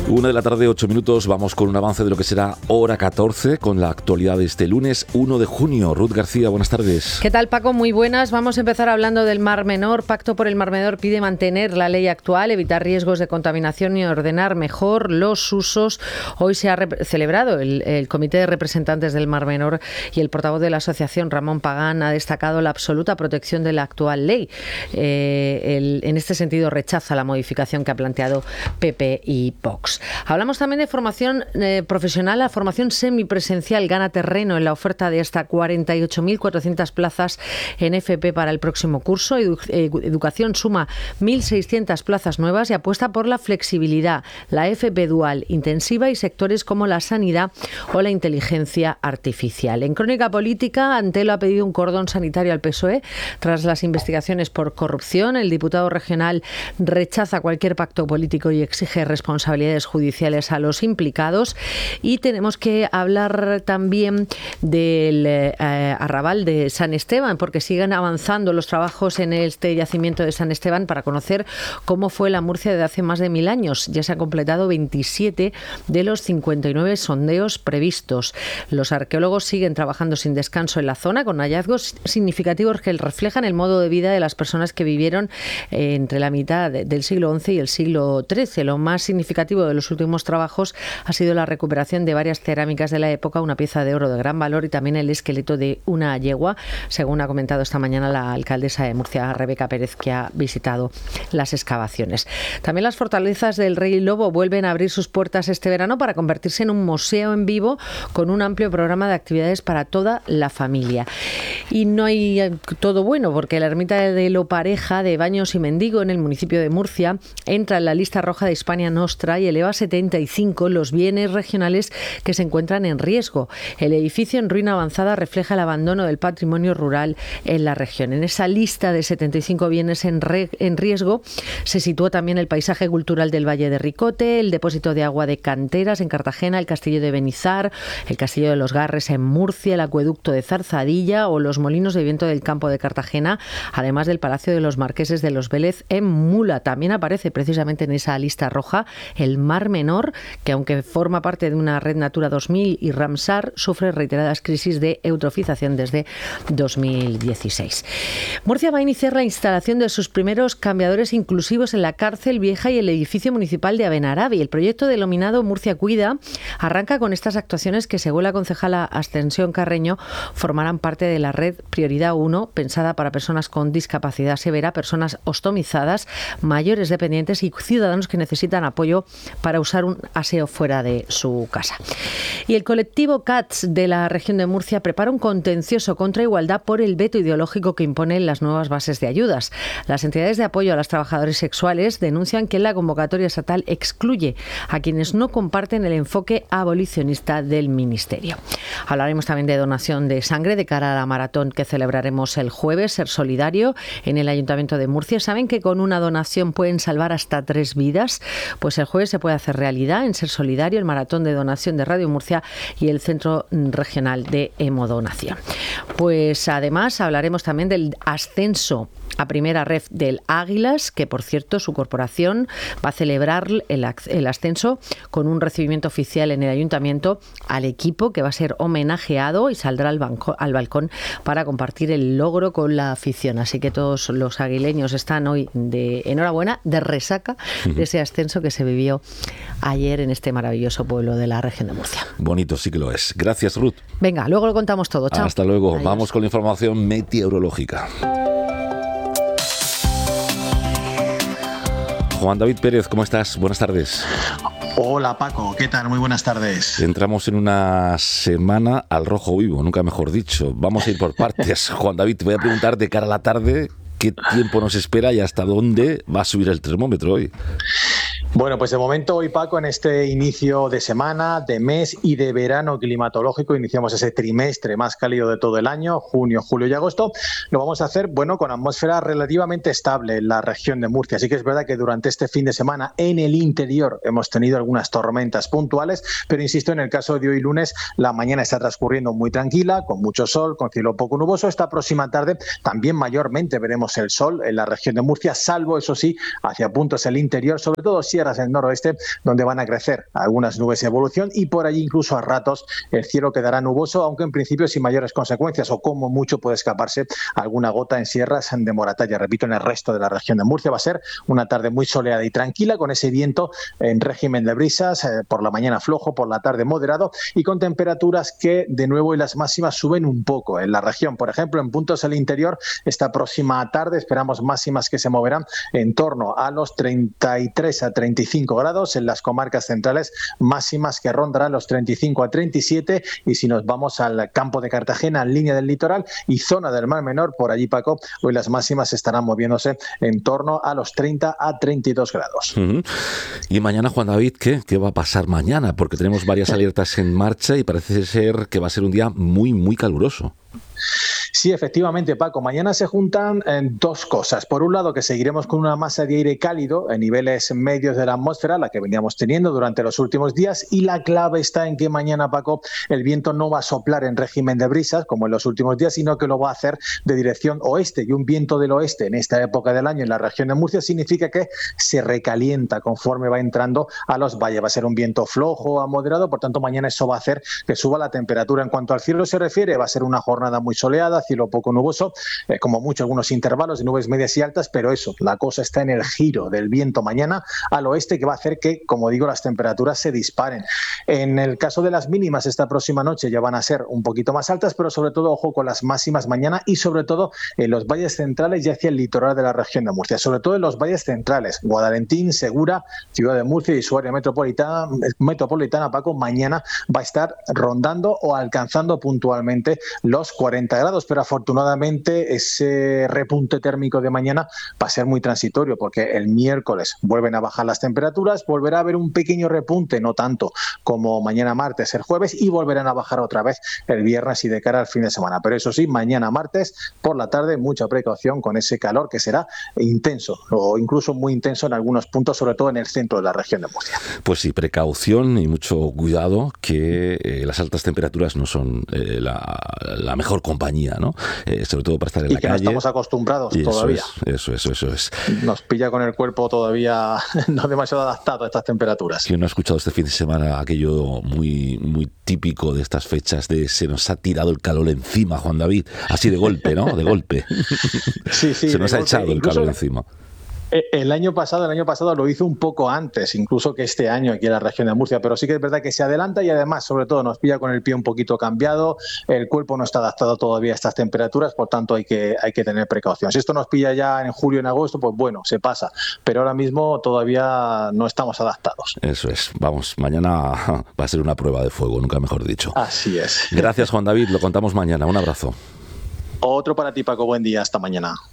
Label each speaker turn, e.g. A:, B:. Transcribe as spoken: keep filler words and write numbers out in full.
A: Una de la tarde, ocho minutos, vamos con un avance de lo que será hora catorce, con la actualidad de este lunes uno de junio. Ruth García, buenas tardes.
B: ¿Qué tal, Paco? Muy buenas. Vamos a empezar hablando del Mar Menor. Pacto por el Mar Menor pide mantener la ley actual, evitar riesgos de contaminación y ordenar mejor los usos. Hoy se ha rep- celebrado el, el Comité de Representantes del Mar Menor y el portavoz de la asociación, Ramón Pagán, ha destacado la absoluta protección de la actual ley. Eh, el, en este sentido, rechaza la modificación que ha planteado P P y Vox. Hablamos también de formación eh, profesional. La formación semipresencial gana terreno en la oferta de hasta cuarenta y ocho mil cuatrocientas plazas en F P para el próximo curso. Edu- Educación suma mil seiscientas plazas nuevas y apuesta por la flexibilidad, la F P dual intensiva y sectores como la sanidad o la inteligencia artificial. En crónica política, Antelo ha pedido un cordón sanitario al P S O E tras las investigaciones por corrupción. El diputado regional rechaza cualquier pacto político y exige responsabilidades judiciales a los implicados. Y tenemos que hablar también del eh, arrabal de San Esteban, porque siguen avanzando los trabajos en este yacimiento de San Esteban para conocer cómo fue la Murcia de hace más de mil años. Ya se han completado veintisiete de los cincuenta y nueve sondeos previstos. Los arqueólogos siguen trabajando sin descanso en la zona, con hallazgos significativos que reflejan el modo de vida de las personas que vivieron eh, entre la mitad de, del siglo once y el siglo trece. Lo más significativo de los últimos trabajos ha sido la recuperación de varias cerámicas de la época, una pieza de oro de gran valor y también el esqueleto de una yegua, según ha comentado esta mañana la alcaldesa de Murcia, Rebeca Pérez, que ha visitado las excavaciones. También las fortalezas del Rey Lobo vuelven a abrir sus puertas este verano para convertirse en un museo en vivo con un amplio programa de actividades para toda la familia. Y no hay todo bueno, porque la ermita de Lopareja de Baños y Mendigo, en el municipio de Murcia, entra en la lista roja de Hispania Nostra y eleva a setenta y cinco los bienes regionales que se encuentran en riesgo. El edificio en ruina avanzada refleja el abandono del patrimonio rural en la región. En esa lista de setenta y cinco bienes en, re, en riesgo se sitúa también el paisaje cultural del Valle de Ricote, el depósito de agua de Canteras en Cartagena, el castillo de Benizar, el castillo de los Garres en Murcia, el acueducto de Zarzadilla o los molinos de viento del campo de Cartagena, además del Palacio de los Marqueses de los Vélez en Mula. También aparece precisamente en esa lista roja el Mar Menor, que aunque forma parte de una red Natura dos mil y Ramsar, sufre reiteradas crisis de eutrofización desde dos mil dieciséis. Murcia va a iniciar la instalación de sus primeros cambiadores inclusivos en la cárcel vieja y el edificio municipal de Abenarabi. El proyecto denominado Murcia Cuida arranca con estas actuaciones que, según la concejala Ascensión Carreño, formarán parte de la red Prioridad uno, pensada para personas con discapacidad severa, personas ostomizadas, mayores dependientes y ciudadanos que necesitan apoyo para usar un aseo fuera de su casa. Y el colectivo C A T S de la región de Murcia prepara un contencioso contra Igualdad por el veto ideológico que imponen las nuevas bases de ayudas. Las entidades de apoyo a los trabajadores sexuales denuncian que la convocatoria estatal excluye a quienes no comparten el enfoque abolicionista del Ministerio. Hablaremos también de donación de sangre de cara a la maratón que celebraremos el jueves, Ser Solidario, en el Ayuntamiento de Murcia. ¿Saben que con una donación pueden salvar hasta tres vidas? Pues el jueves se puede hacer realidad en Ser Solidario, el maratón de donación de Radio Murcia y el Centro Regional de Hemodonación. Pues además hablaremos también del ascenso a primera red del Águilas, que por cierto su corporación va a celebrar el, el ascenso con un recibimiento oficial en el ayuntamiento al equipo, que va a ser homenajeado y saldrá al, banco, al balcón para compartir el logro con la afición. Así que todos los aguileños están hoy de enhorabuena, de resaca de ese ascenso que se vivió ayer en este maravilloso pueblo de la región de Murcia.
A: Bonito, sí que lo es. Gracias, Ruth.
B: Venga, luego lo contamos todo. Chao.
A: Hasta luego.
B: Adiós.
A: Vamos con la información meteorológica. Juan David Pérez, ¿cómo estás? Buenas tardes.
C: Hola Paco, ¿qué tal? Muy buenas tardes.
A: Entramos en una semana al rojo vivo, nunca mejor dicho. Vamos a ir por partes. Juan David, te voy a preguntar de cara a la tarde qué tiempo nos espera y hasta dónde va a subir el termómetro hoy.
C: Bueno, pues de momento hoy, Paco, en este inicio de semana, de mes y de verano climatológico, iniciamos ese trimestre más cálido de todo el año, junio, julio y agosto. Lo vamos a hacer, bueno, con atmósfera relativamente estable en la región de Murcia. Así que es verdad que durante este fin de semana en el interior hemos tenido algunas tormentas puntuales, pero insisto, en el caso de hoy lunes, la mañana está transcurriendo muy tranquila, con mucho sol, con cielo poco nuboso. Esta próxima tarde también mayormente veremos el sol en la región de Murcia, salvo, eso sí, hacia puntos el interior, sobre todo si sierras del noroeste, donde van a crecer algunas nubes de evolución y por allí incluso a ratos el cielo quedará nuboso, aunque en principio sin mayores consecuencias o como mucho puede escaparse alguna gota en sierras de Moratalla. Repito, en el resto de la región de Murcia va a ser una tarde muy soleada y tranquila, con ese viento en régimen de brisas, eh, por la mañana flojo, por la tarde moderado y con temperaturas que de nuevo y las máximas suben un poco en la región. Por ejemplo, en puntos del interior, esta próxima tarde esperamos máximas que se moverán en torno a los treinta y tres a treinta y cinco grados, en las comarcas centrales máximas que rondarán los treinta y cinco a treinta y siete, y si nos vamos al campo de Cartagena, en línea del litoral y zona del Mar Menor, por allí, Paco, hoy las máximas estarán moviéndose en torno a los treinta a treinta y dos grados.
A: Uh-huh. Y mañana, Juan David, ¿qué? ¿Qué va a pasar mañana? Porque tenemos varias alertas en marcha y parece ser que va a ser un día muy, muy caluroso.
C: Sí, efectivamente, Paco. Mañana se juntan eh, dos cosas. Por un lado, que seguiremos con una masa de aire cálido en niveles medios de la atmósfera, la que veníamos teniendo durante los últimos días, y la clave está en que mañana, Paco, el viento no va a soplar en régimen de brisas, como en los últimos días, sino que lo va a hacer de dirección oeste. Y un viento del oeste en esta época del año en la región de Murcia significa que se recalienta conforme va entrando a los valles. Va a ser un viento flojo a moderado, por tanto, mañana eso va a hacer que suba la temperatura. En cuanto al cielo se refiere, va a ser una jornada muy soleada, cielo poco nuboso, eh, como mucho algunos intervalos de nubes medias y altas, pero eso, la cosa está en el giro del viento mañana al oeste, que va a hacer que, como digo, las temperaturas se disparen. En el caso de las mínimas, esta próxima noche ya van a ser un poquito más altas, pero sobre todo, ojo con las máximas mañana y sobre todo en los valles centrales y hacia el litoral de la región de Murcia, sobre todo en los valles centrales, Guadalentín, Segura, Ciudad de Murcia y su área metropolitana, metropolitana, Paco, mañana va a estar rondando o alcanzando puntualmente los cuarenta grados, pero afortunadamente ese repunte térmico de mañana va a ser muy transitorio, porque el miércoles vuelven a bajar las temperaturas, volverá a haber un pequeño repunte, no tanto como mañana martes, el jueves, y volverán a bajar otra vez el viernes y de cara al fin de semana. Pero eso sí, mañana martes por la tarde mucha precaución con ese calor que será intenso o incluso muy intenso en algunos puntos, sobre todo en el centro de la región de Murcia.
A: Pues sí, precaución y mucho cuidado, que eh, las altas temperaturas no son eh, la, la mejor compañía, ¿no? Eh, sobre todo para estar en
C: y
A: la
C: que
A: calle.
C: No estamos acostumbrados
A: y
C: todavía.
A: Eso es, eso es, eso es.
C: Nos pilla con el cuerpo todavía no demasiado adaptado a estas temperaturas.
A: ¿Quién no ha escuchado este fin de semana aquello muy, muy típico de estas fechas de se nos ha tirado el calor encima, Juan David? Así de golpe, ¿no? De golpe.
C: Sí, sí.
A: Se nos ha
C: golpe.
A: echado el
C: Incluso
A: calor encima.
C: El año pasado, el año pasado lo hizo un poco antes, incluso que este año aquí en la región de Murcia, pero sí que es verdad que se adelanta y además, sobre todo, nos pilla con el pie un poquito cambiado, el cuerpo no está adaptado todavía a estas temperaturas, por tanto hay que, hay que tener precaución. Si esto nos pilla ya en julio, en agosto, pues bueno, se pasa, pero ahora mismo todavía no estamos adaptados.
A: Eso es, vamos, mañana va a ser una prueba de fuego, nunca mejor dicho.
C: Así es.
A: Gracias, Juan David, lo contamos mañana, un abrazo.
C: Otro para ti, Paco, buen día, hasta mañana.